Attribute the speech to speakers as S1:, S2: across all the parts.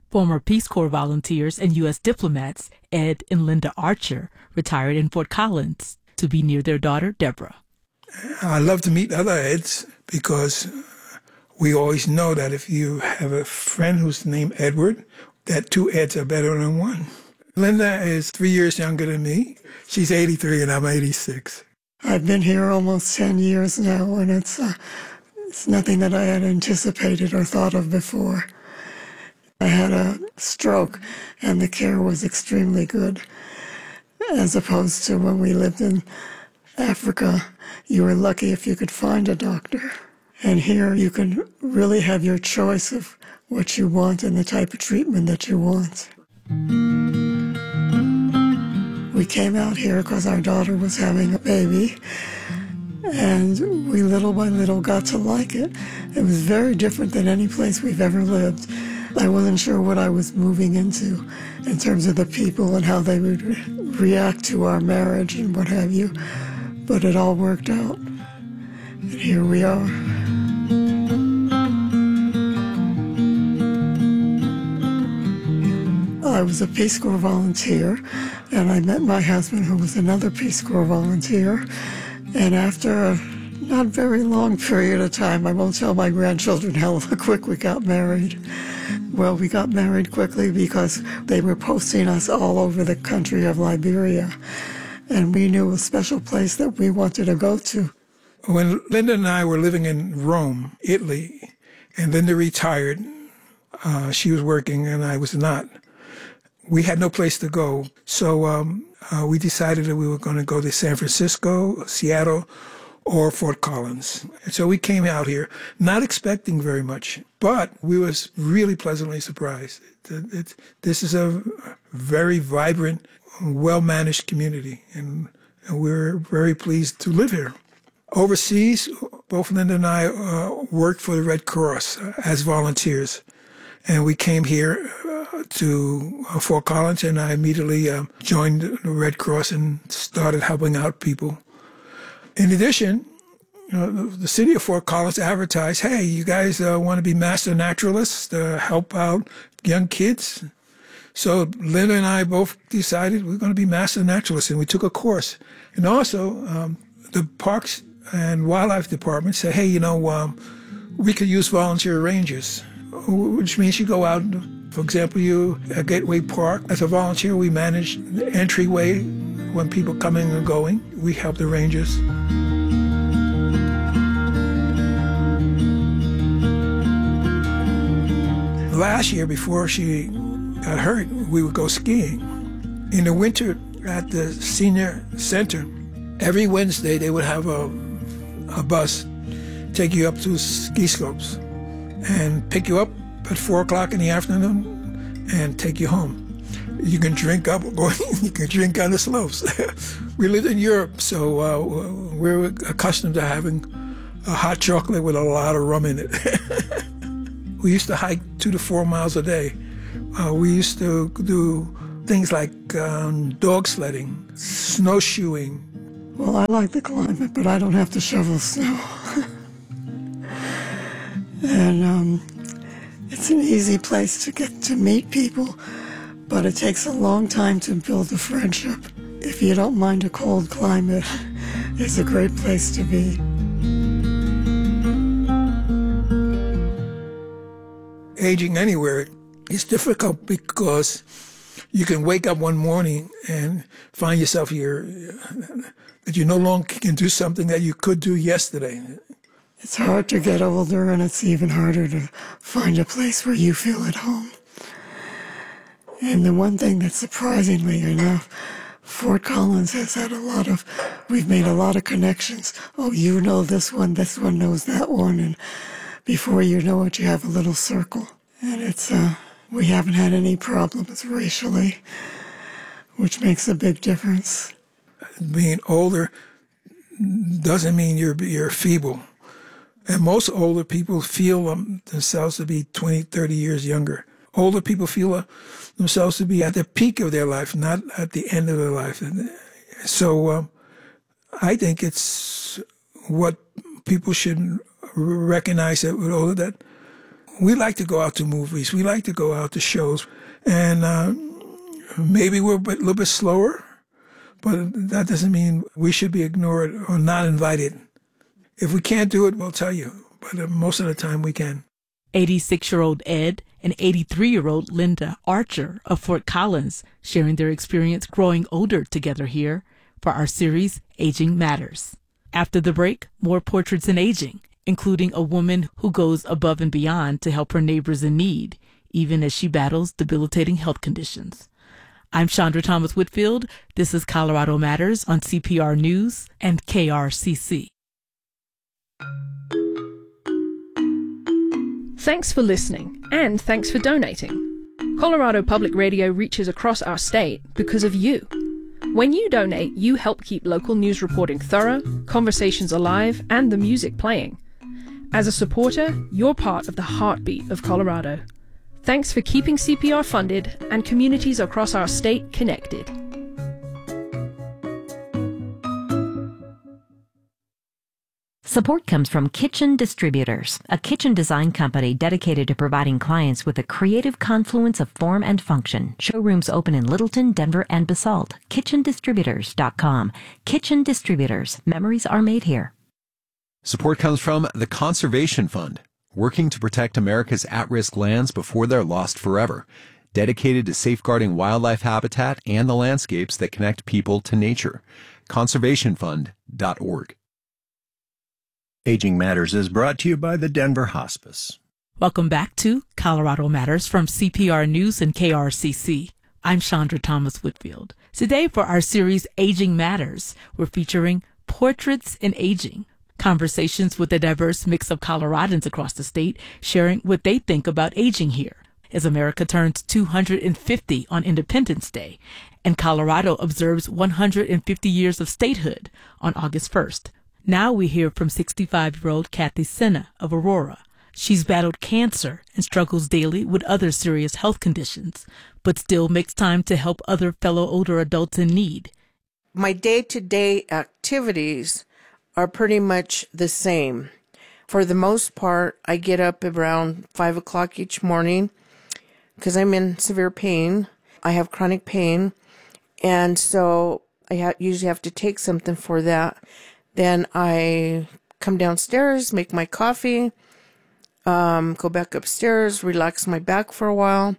S1: Former Peace Corps volunteers and U.S. diplomats Ed and Linda Archer retired in Fort Collins to be near their daughter, Deborah.
S2: I love to meet other Eds because we always know that if you have a friend who's named Edward, that two Eds are better than one. Linda is 3 years younger than me. She's 83 and I'm 86.
S3: I've been here almost 10 years now, and it's nothing that I had anticipated or thought of before. I had a stroke, and the care was extremely good, as opposed to when we lived in Africa. You were lucky if you could find a doctor. And here you can really have your choice of what you want and the type of treatment that you want. We came out here because our daughter was having a baby, and we little by little got to like it. It was very different than any place we've ever lived. I wasn't sure what I was moving into in terms of the people and how they would react to our marriage and what have you, but it all worked out, and here we are. I was a Peace Corps volunteer, and I met my husband, who was another Peace Corps volunteer. And after a not very long period of time, I won't tell my grandchildren how quick we got married. Well, we got married quickly because they were posting us all over the country of Liberia. And we knew a special place that we wanted to go to.
S2: When Linda and I were living in Rome, Italy, and Linda retired, she was working and I was not. We had no place to go, so we decided that we were going to go to San Francisco, Seattle, or Fort Collins. And so we came out here, not expecting very much, but we was really pleasantly surprised. This is a very vibrant, well-managed community, and we're very pleased to live here. Overseas, both Linda and I worked for the Red Cross as volunteers, and we came here to Fort Collins, and I immediately joined the Red Cross and started helping out people. In addition, the city of Fort Collins advertised, hey, you guys want to be master naturalists to help out young kids? So Linda and I both decided we're going to be master naturalists, and we took a course. And also, the Parks and Wildlife Department said, hey, we could use volunteer rangers, which means you go out. For example, you at Gateway Park, as a volunteer, we manage the entryway when people coming and going. We help the rangers. Last year, before she got hurt, we would go skiing. In the winter at the senior center, every Wednesday they would have a bus take you up to ski slopes and pick you up at 4 o'clock in the afternoon and take you home. You can drink up, or you can drink on the slopes. We lived in Europe, so we're accustomed to having a hot chocolate with a lot of rum in it. We used to hike 2 to 4 miles a day. We used to do things like dog sledding, snowshoeing.
S3: Well, I like the climate, but I don't have to shovel snow. And it's an easy place to get to meet people, but it takes a long time to build a friendship. If you don't mind a cold climate, it's a great place to be.
S2: Aging anywhere is difficult because you can wake up one morning and find yourself here, that you no longer can do something that you could do yesterday.
S3: It's hard to get older, and it's even harder to find a place where you feel at home. And the one thing that, surprisingly enough, Fort Collins has had we've made a lot of connections. Oh, you know this one knows that one, and before you know it, you have a little circle. And we haven't had any problems racially, which makes a big difference.
S2: Being older doesn't mean you're feeble. And most older people feel themselves to be 20, 30 years younger. Older people feel themselves to be at the peak of their life, not at the end of their life. So I think it's what people should recognize that we're older, that we like to go out to movies. We like to go out to shows. And maybe we're a little bit slower, but that doesn't mean we should be ignored or not invited. If we can't do it, we'll tell you. But most of the time we can.
S1: 86-year-old Ed and 83-year-old Linda Archer of Fort Collins sharing their experience growing older together here for our series, Aging Matters. After the break, more portraits in aging, including a woman who goes above and beyond to help her neighbors in need, even as she battles debilitating health conditions. I'm Chandra Thomas Whitfield. This is Colorado Matters on CPR News and KRCC.
S4: Thanks for listening, and thanks for donating. Colorado Public Radio reaches across our state because of you. When you donate, you help keep local news reporting thorough, conversations alive, and the music playing. As a supporter, you're part of the heartbeat of Colorado. Thanks for keeping CPR funded and communities across our state connected.
S5: Support comes from Kitchen Distributors, a kitchen design company dedicated to providing clients with a creative confluence of form and function. Showrooms open in Littleton, Denver, and Basalt. KitchenDistributors.com. Kitchen Distributors. Memories are made here.
S6: Support comes from the Conservation Fund, working to protect America's at-risk lands before they're lost forever, dedicated to safeguarding wildlife habitat and the landscapes that connect people to nature. ConservationFund.org.
S7: Aging Matters is brought to you by the Denver Hospice.
S1: Welcome back to Colorado Matters from CPR News and KRCC. I'm Chandra Thomas Whitfield. Today for our series Aging Matters, we're featuring Portraits in Aging, conversations with a diverse mix of Coloradans across the state sharing what they think about aging here. As America turns 250 on Independence Day, and Colorado observes 150 years of statehood on August 1st. Now we hear from 65-year-old Kathy Senna of Aurora. She's battled cancer and struggles daily with other serious health conditions, but still makes time to help other fellow older adults in need.
S8: My day-to-day activities are pretty much the same. For the most part, I get up around 5 o'clock each morning because I'm in severe pain. I have chronic pain, and so I usually have to take something for that. Then I come downstairs, make my coffee, go back upstairs, relax my back for a while.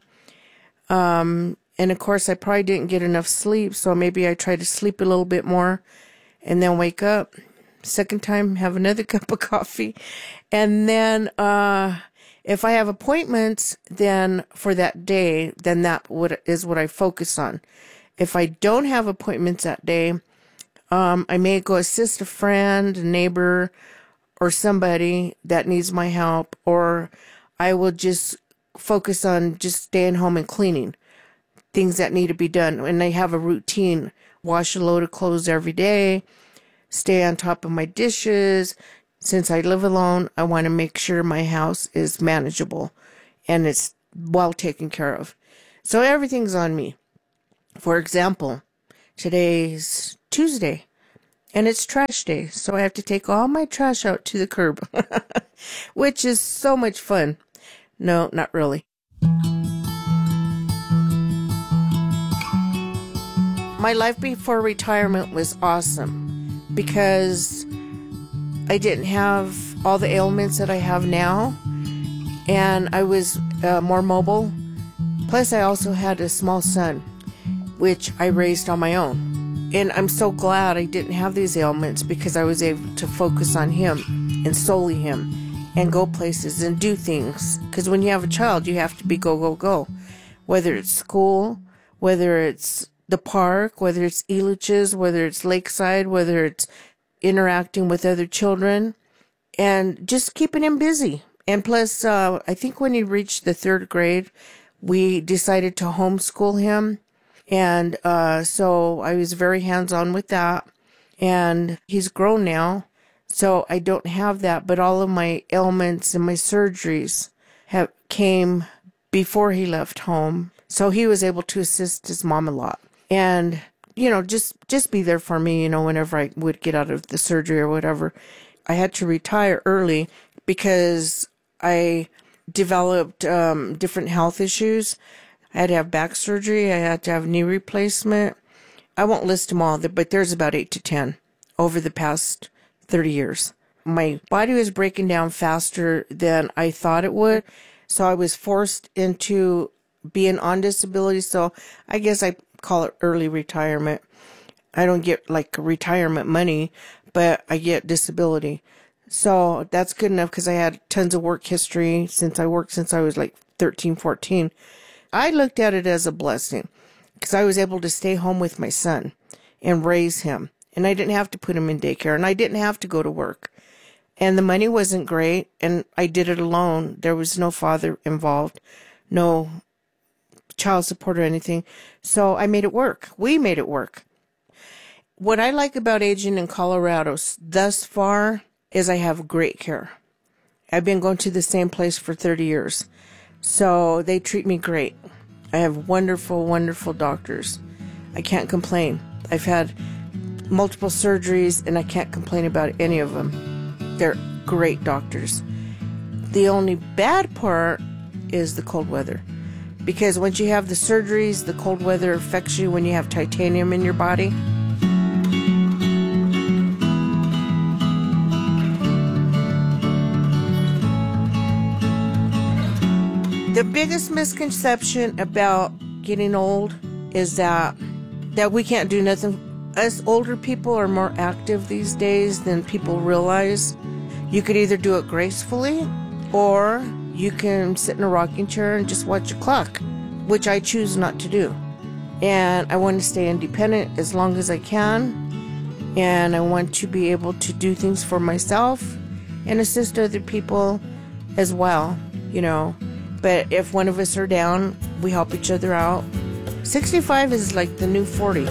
S8: And of course, I probably didn't get enough sleep, so maybe I try to sleep a little bit more and then wake up. Second time, have another cup of coffee. And then if I have appointments, then for that day, then that is what I focus on. If I don't have appointments that day, I may go assist a friend, a neighbor, or somebody that needs my help, or I will just focus on just staying home and cleaning things that need to be done. And I have a routine, wash a load of clothes every day, stay on top of my dishes. Since I live alone, I want to make sure my house is manageable and it's well taken care of. So everything's on me. For example, today's Tuesday, and it's trash day, so I have to take all my trash out to the curb, which is so much fun. No, not really. My life before retirement was awesome because I didn't have all the ailments that I have now, and I was more mobile. Plus, I also had a small son, which I raised on my own. And I'm so glad I didn't have these ailments because I was able to focus on him and solely him and go places and do things. Because when you have a child, you have to be go, go, go. Whether it's school, whether it's the park, whether it's Elitch's, whether it's Lakeside, whether it's interacting with other children, and just keeping him busy. And plus, I think when he reached the 3rd grade, we decided to homeschool him. And so I was very hands-on with that. And he's grown now, so I don't have that. But all of my ailments and my surgeries came before he left home. So he was able to assist his mom a lot. And, just be there for me, whenever I would get out of the surgery or whatever. I had to retire early because I developed different health issues. I had to have back surgery. I had to have knee replacement. I won't list them all, but there's about 8 to 10 over the past 30 years. My body was breaking down faster than I thought it would, so I was forced into being on disability. So I guess I call it early retirement. I don't get like retirement money, but I get disability. So that's good enough because I had tons of work history since I was like 13, 14. I looked at it as a blessing because I was able to stay home with my son and raise him. And I didn't have to put him in daycare, and I didn't have to go to work. And the money wasn't great, and I did it alone. There was no father involved, no child support or anything. So I made it work. We made it work. What I like about aging in Colorado thus far is I have great care. I've been going to the same place for 30 years. So they treat me great. I have wonderful, wonderful doctors. I can't complain. I've had multiple surgeries, and I can't complain about any of them. They're great doctors. The only bad part is the cold weather. Because once you have the surgeries, the cold weather affects you when you have titanium in your body. The biggest misconception about getting old is that we can't do nothing. Us older people are more active these days than people realize. You could either do it gracefully, or you can sit in a rocking chair and just watch your clock, which I choose not to do. And I want to stay independent as long as I can, and I want to be able to do things for myself and assist other people as well, you know. But if one of us are down, we help each other out. 65 is like the new 40.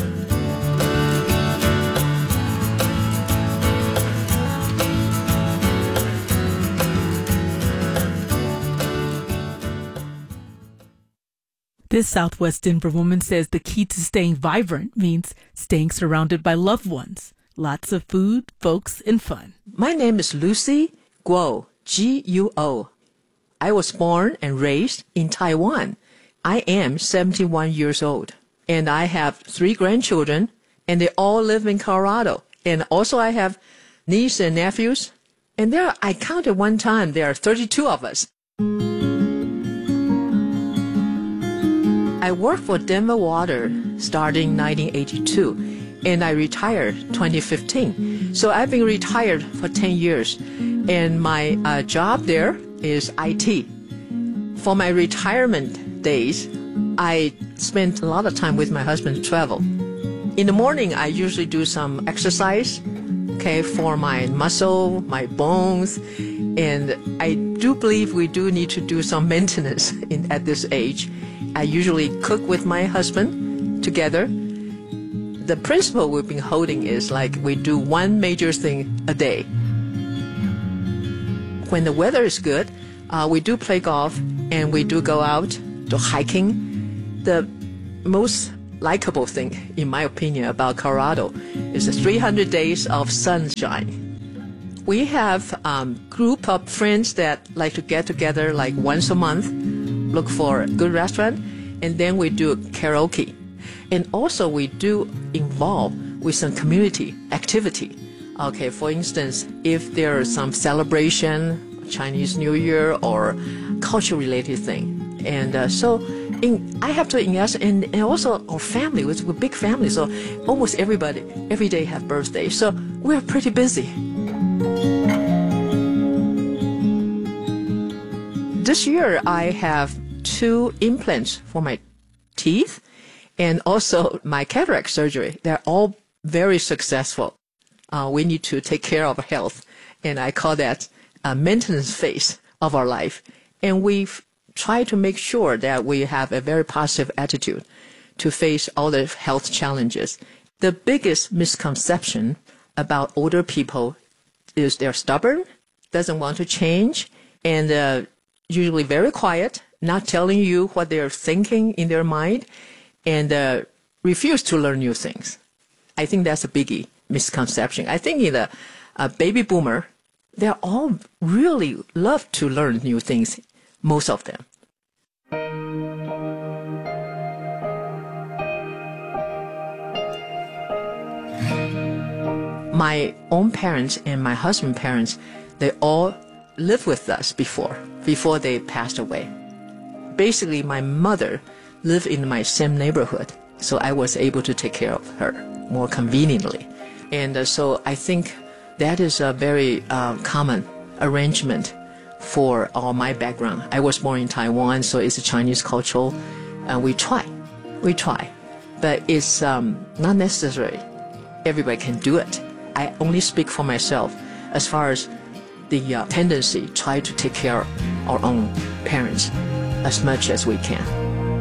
S1: This Southwest Denver woman says the key to staying vibrant means staying surrounded by loved ones. Lots of food, folks, and fun.
S9: My name is Lucy Guo, G-U-O. I was born and raised in Taiwan. I am 71 years old, and I have 3 grandchildren, and they all live in Colorado. And also I have nieces and nephews, and I counted one time, there are 32 of us. I worked for Denver Water starting 1982, and I retired 2015. So I've been retired for 10 years, and my job there is IT. For my retirement days, I spent a lot of time with my husband to travel. In the morning, I usually do some exercise, for my muscle, my bones, and I do believe we do need to do some maintenance at this age. I usually cook with my husband together. The principle we've been holding is like we do one major thing a day. When the weather is good, we do play golf, and we do go out to hiking. The most likable thing, in my opinion, about Colorado is the 300 days of sunshine. We have a group of friends that like to get together like once a month, look for a good restaurant, and then we do karaoke. And also we do involve with some community activity. For instance, if there is some celebration, Chinese New Year or culture-related thing. And I have to invest, and also our family, we're a big family, so almost everybody, every day have birthday. So we're pretty busy. This year, I have 2 implants for my teeth and also my cataract surgery. They're all very successful. We need to take care of our health, and I call that a maintenance phase of our life. And we've tried to make sure that we have a very positive attitude to face all the health challenges. The biggest misconception about older people is they're stubborn, doesn't want to change, and usually very quiet, not telling you what they're thinking in their mind, and refuse to learn new things. I think that's a biggie misconception. I think in the baby boomer, they all really love to learn new things. most of them. My own parents and my husband's parents, they all lived with us before they passed away. Basically, my mother lived in my same neighborhood, so I was able to take care of her more conveniently. And so I think that is a very common arrangement for all my background. I was born in Taiwan, so it's a Chinese culture. We try, but it's not necessary. Everybody can do it. I only speak for myself as far as the tendency, try to take care of our own parents as much as we can.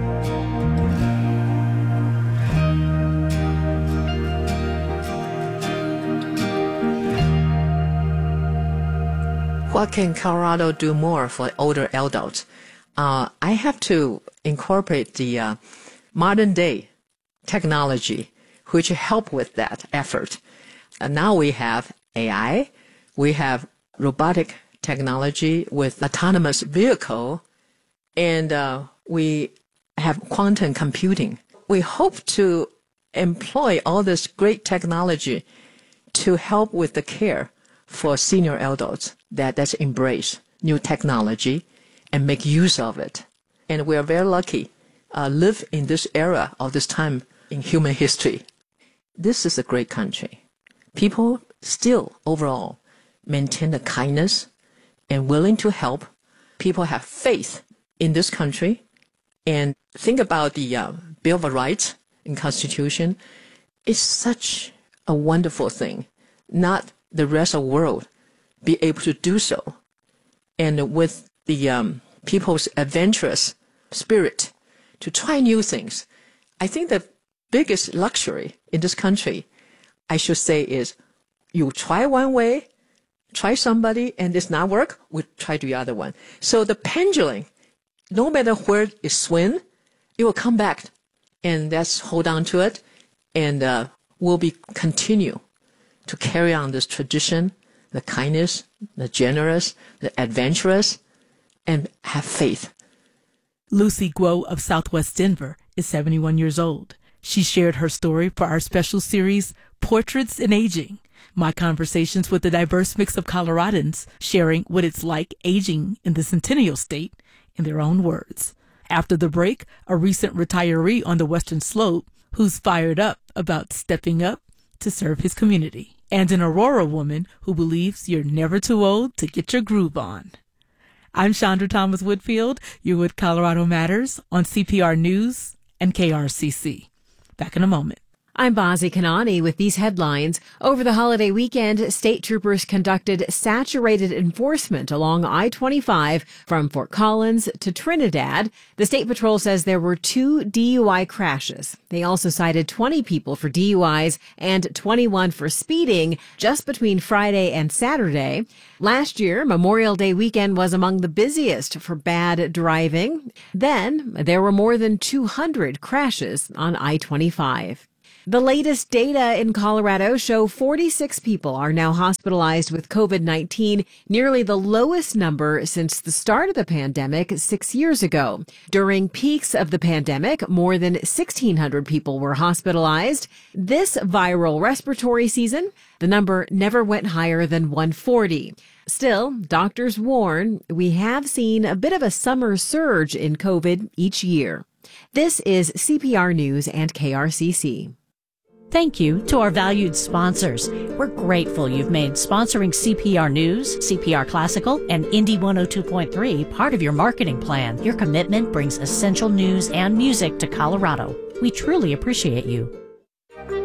S9: What can Colorado do more for older adults? I have to incorporate the modern day technology, which help with that effort. And now we have AI, we have robotic technology with autonomous vehicle, and we have quantum computing. We hope to employ all this great technology to help with the care for senior adults that's embrace new technology and make use of it. And we are very lucky live in this era of this time in human history. This is a great country. People still overall maintain the kindness and willing to help. People have faith in this country. And think about the Bill of Rights and Constitution. It's such a wonderful thing. Not the rest of the world be able to do so. And with the people's adventurous spirit to try new things, I think the biggest luxury in this country, I should say, is you try one way, try somebody, and it's not work, we try the other one. So the pendulum, no matter where it swings, it will come back, and let's hold on to it, and we'll continue to carry on this tradition, the kindness, the generous, the adventurous, and have faith.
S1: Lucy Guo of Southwest Denver is 71 years old. She shared her story for our special series, Portraits in Aging, my conversations with a diverse mix of Coloradans sharing what it's like aging in the Centennial State in their own words. After the break, a recent retiree on the Western Slope who's fired up about stepping up to serve his community, and an Aurora woman who believes you're never too old to get your groove on. I'm Chandra Thomas Whitfield. You're with Colorado Matters on CPR News and KRCC. Back in a moment.
S10: I'm Bazi Kanani with these headlines. Over the holiday weekend, state troopers conducted saturated enforcement along I-25 from Fort Collins to Trinidad. The State Patrol says there were 2 DUI crashes. They also cited 20 people for DUIs and 21 for speeding just between Friday and Saturday. Last year, Memorial Day weekend was among the busiest for bad driving. Then there were more than 200 crashes on I-25. The latest data in Colorado show 46 people are now hospitalized with COVID-19, nearly the lowest number since the start of the pandemic 6 years ago. During peaks of the pandemic, more than 1,600 people were hospitalized. This viral respiratory season, the number never went higher than 140. Still, doctors warn we have seen a bit of a summer surge in COVID each year. This is CPR News and KRCC.
S11: Thank you to our valued sponsors. We're grateful you've made sponsoring CPR News, CPR Classical, and Indie 102.3 part of your marketing plan. Your commitment brings essential news and music to Colorado. We truly appreciate you.